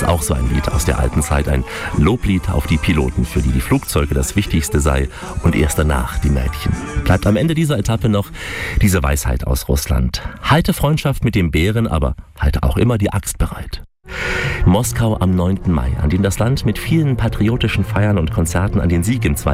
ist auch so ein Lied aus der alten Zeit, ein Loblied auf die Piloten, für die die Flugzeuge das Wichtigste sei und erst danach die Mädchen. Bleibt am Ende dieser Etappe noch diese Weisheit aus Russland. Halte Freundschaft mit dem Bären, aber halte auch immer die Axt bereit. Moskau am 9. Mai, an dem das Land mit vielen patriotischen Feiern und Konzerten an den Sieg im